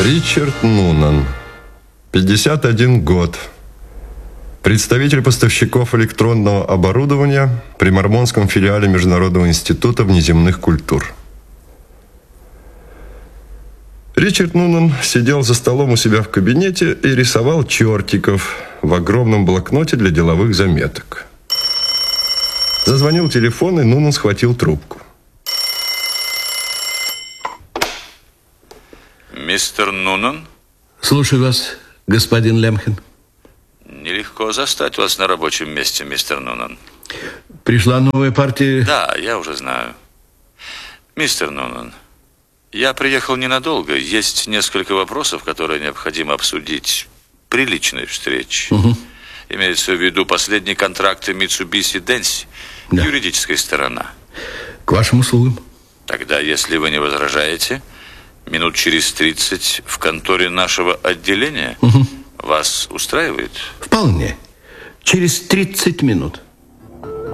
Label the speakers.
Speaker 1: Ричард Нунан, 51 год. Представитель поставщиков электронного оборудования при Мормонском филиале Международного института внеземных культур. Ричард Нунан сидел за столом у себя в кабинете и рисовал чертиков в огромном блокноте для деловых заметок. Зазвонил телефон, и Нунан схватил трубку.
Speaker 2: Мистер Нунан?
Speaker 3: Слушаю вас, господин Лемхен.
Speaker 2: Нелегко застать вас на рабочем месте, мистер Нунан.
Speaker 3: Пришла новая партия?
Speaker 2: Да, я уже знаю. Мистер Нунан, я приехал ненадолго. Есть несколько вопросов, которые необходимо обсудить при личной встрече. Имеется в виду последние контракты Mitsubishi Densi, да. Юридическая сторона.
Speaker 3: К вашим услугам.
Speaker 2: Тогда, если вы не возражаете, минут через 30 в конторе нашего отделения вас устраивает?
Speaker 3: Вполне. Через 30 минут.